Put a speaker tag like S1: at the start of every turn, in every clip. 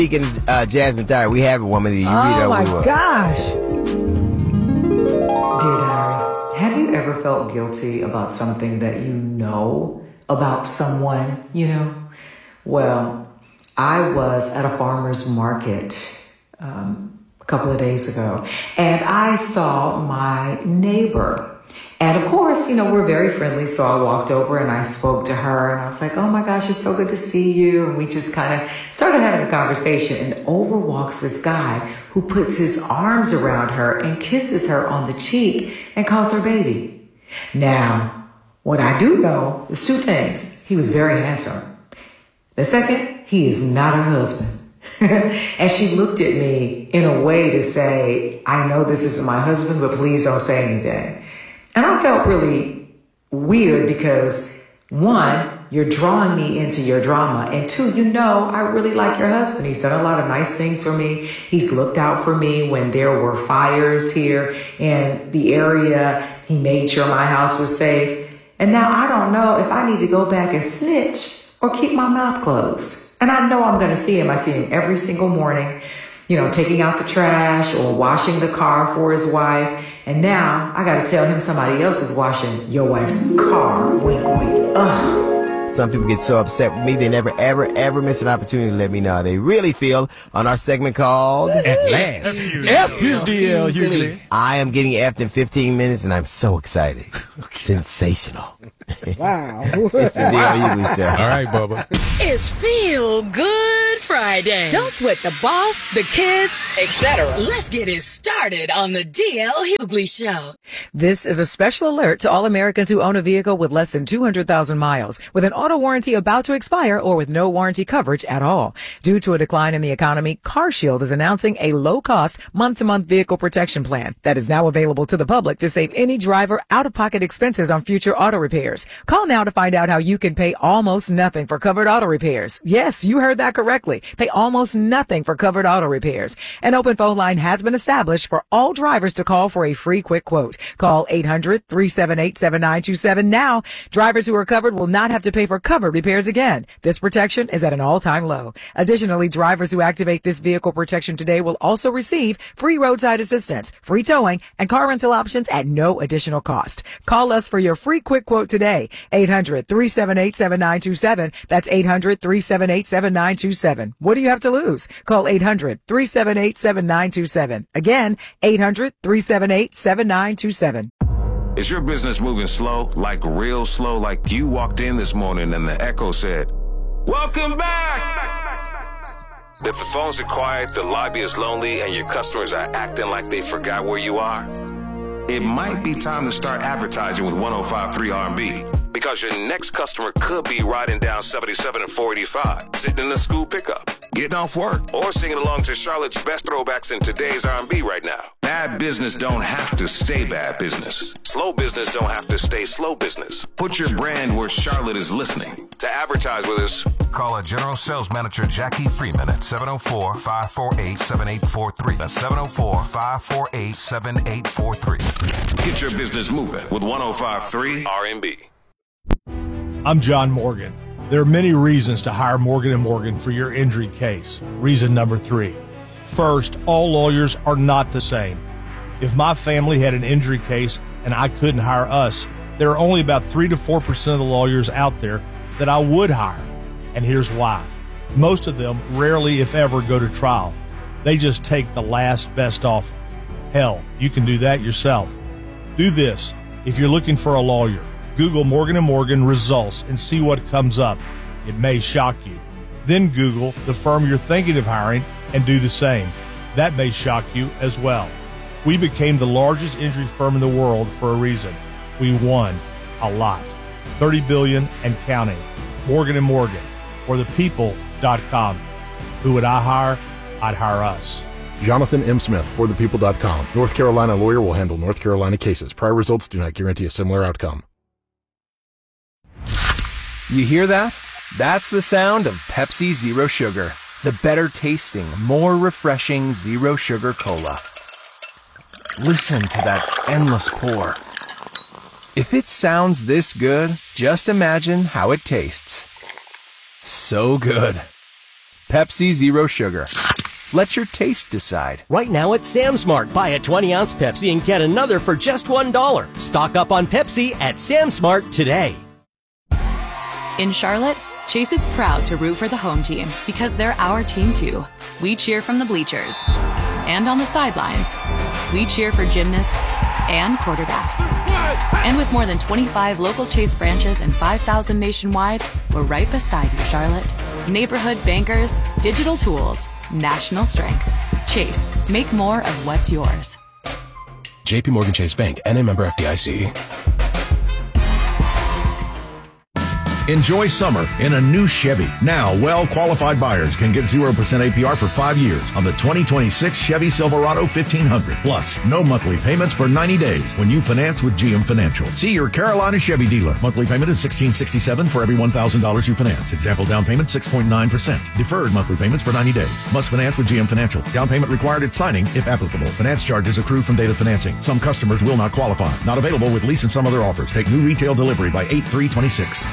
S1: Speaking Jasmine Dyer, we have a woman that you read over.
S2: Oh my gosh.
S3: Dear Diary, have you ever felt guilty about something that you know about someone, Well, I was at a farmer's market a couple of days ago, and I saw my neighbor. And of course, we're very friendly, so I walked over and I spoke to her, and I was like, oh my gosh, it's so good to see you. And we just kind of started having a conversation, and over walks this guy who puts his arms around her and kisses her on the cheek and calls her baby. Now, what I do know is two things. He was very handsome. The second, he is not her husband. And she looked at me in a way to say, I know this isn't my husband, but please don't say anything. And I felt really weird because, one, you're drawing me into your drama. And two, I really like your husband. He's done a lot of nice things for me. He's looked out for me when there were fires here in the area. He made sure my house was safe. And now I don't know if I need to go back and snitch or keep my mouth closed. And I know I'm going to see him. I see him every single morning, taking out the trash or washing the car for his wife. And now I got to tell him somebody else is washing your wife's car. Wink, wink. Ugh.
S1: Some people get so upset with me, they never, ever, ever miss an opportunity to let me know how they really feel on our segment called
S4: At Last. F-U-D-L, Hughley.
S1: I am getting F'd in 15 minutes, and I'm so excited. Sensational.
S2: Wow.
S1: Hughley Show.
S4: All right, Bubba.
S5: It's Feel Good Friday. Don't sweat the boss, the kids, etc. Let's get it started on the DL Hughley Show.
S3: This is a special alert to all Americans who own a vehicle with less than 200,000 miles, with an auto warranty about to expire, or with no warranty coverage at all. Due to a decline in the economy, CarShield is announcing a low-cost, month-to-month vehicle protection plan that is now available to the public to save any driver out-of-pocket expenses on future auto repairs. Call now to find out how you can pay almost nothing for covered auto repairs. Yes, you heard that correctly. Pay almost nothing for covered auto repairs. An open phone line has been established for all drivers to call for a free quick quote. Call 800-378-7927 now. Drivers who are covered will not have to pay for covered repairs again. This protection is at an all-time low. Additionally, drivers who activate this vehicle protection today will also receive free roadside assistance, free towing, and car rental options at no additional cost. Call us for your free quick quote today. 800-378-7927. That's 800-378-7927. What do you have to lose? Call 800-378-7927. Again, 800-378-7927.
S6: Is your business moving slow, like real slow, like you walked in this morning and the echo said, "Welcome back"? If the phones are quiet, the lobby is lonely, and your customers are acting like they forgot where you are, it might be time to start advertising with 105.3 R&B. Because your next customer could be riding down 77 and 485, sitting in the school pickup, getting off work, or singing along to Charlotte's best throwbacks in today's R&B right now. Bad business don't have to stay bad business. Slow business don't have to stay slow business. Put your brand where Charlotte is listening. To advertise with us, call our General Sales Manager Jackie Freeman at 704-548-7843. That's 704-548-7843. Get your business moving with 105.3 R&B.
S7: I'm John Morgan. There are many reasons to hire Morgan & Morgan for your injury case. Reason number 3. First, all lawyers are not the same. If my family had an injury case and I couldn't hire us, there are only about 3 to 4% of the lawyers out there that I would hire. And here's why. Most of them rarely, if ever, go to trial. They just take the last best offer. Hell, you can do that yourself. Do this. If you're looking for a lawyer, Google Morgan & Morgan results and see what comes up. It may shock you. Then Google the firm you're thinking of hiring and do the same. That may shock you as well. We became the largest injury firm in the world for a reason. We won a lot. $30 billion and counting. Morgan & Morgan, or thepeople.com. Who would I hire? I'd hire us.
S8: Jonathan M. Smith, forthepeople.com. North Carolina lawyer will handle North Carolina cases. Prior results do not guarantee a similar outcome.
S9: You hear that? That's the sound of Pepsi Zero Sugar. The better tasting, more refreshing Zero Sugar Cola. Listen to that endless pour. If it sounds this good, just imagine how it tastes. So good. Pepsi Zero Sugar. Let your taste decide.
S10: Right now at Sam's Mart, buy a 20-ounce Pepsi and get another for just $1. Stock up on Pepsi at Sam's Mart today.
S11: In Charlotte, Chase is proud to root for the home team because they're our team too. We cheer from the bleachers and on the sidelines. We cheer for gymnasts and quarterbacks. And with more than 25 local Chase branches and 5,000 nationwide, we're right beside you, Charlotte. Neighborhood bankers, digital tools, national strength. Chase, make more of what's yours.
S12: JP Morgan Chase Bank, N.A. member FDIC.
S13: Enjoy summer in a new Chevy. Now, well-qualified buyers can get 0% APR for 5 years on the 2026 Chevy Silverado 1500. Plus, no monthly payments for 90 days when you finance with GM Financial. See your Carolina Chevy dealer. Monthly payment is $1,667 for every $1,000 you finance. Example down payment 6.9%. Deferred monthly payments for 90 days. Must finance with GM Financial. Down payment required at signing if applicable. Finance charges accrue from date of financing. Some customers will not qualify. Not available with lease and some other offers. Take new retail delivery by 8/3/26.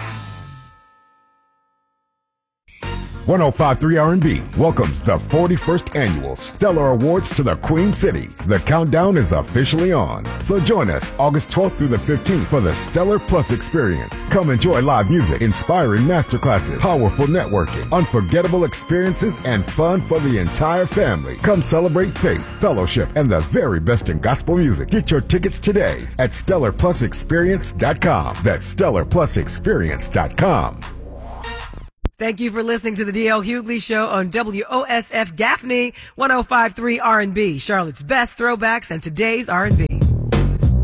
S14: 105.3 R&B welcomes the 41st Annual Stellar Awards to the Queen City. The countdown is officially on. So join us August 12th through the 15th for the Stellar Plus experience. Come enjoy live music, inspiring masterclasses, powerful networking, unforgettable experiences, and fun for the entire family. Come celebrate faith, fellowship, and the very best in gospel music. Get your tickets today at StellarPlusExperience.com. That's StellarPlusExperience.com.
S2: Thank you for listening to the D.L. Hughley Show on WOSF Gaffney 105.3 R&B, Charlotte's best throwbacks and today's R&B.